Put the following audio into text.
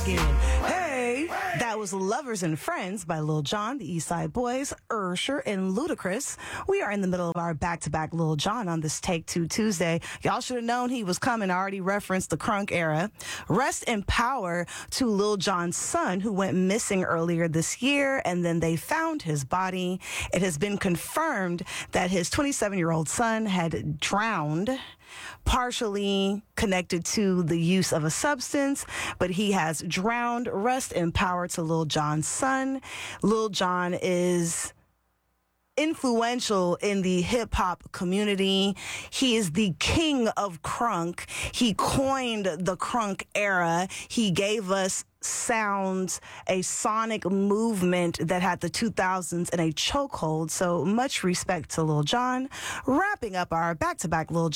again. Hey, that was Lovers and Friends by Lil Jon, the East Side Boys, Usher, and Ludacris. We are in the middle of our back-to-back Lil Jon on this Take Two Tuesday. Y'all should have known he was coming. I already referenced the crunk era. Rest in power to Lil Jon's son, who went missing earlier this year, and then they found his body. It has been confirmed that his 27-year-old son had drowned, partially connected to the use of a substance, but he has drowned. Rest in power to Lil Jon's son. Lil Jon is influential in the hip-hop community. He is the king of crunk. He coined the crunk era. He gave us sounds, a sonic movement that had the 2000s in a chokehold. So much respect to Lil Jon. Wrapping up our back-to-back Lil